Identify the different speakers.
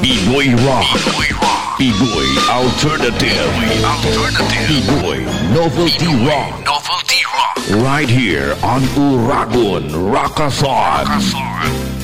Speaker 1: B-Boy Rock. B-Boy Alternative. B-Boy Novelty Rock. Right here on Uragon Rockathon.